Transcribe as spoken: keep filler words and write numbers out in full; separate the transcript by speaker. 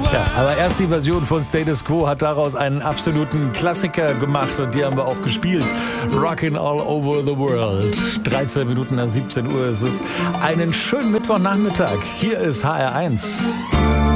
Speaker 1: Ja, aber erst die Version von Status Quo hat daraus einen absoluten Klassiker gemacht und die haben wir auch gespielt. Rockin' All Over the World. dreizehn Minuten nach siebzehn Uhr ist es. Einen schönen Mittwochnachmittag. Hier ist H R eins.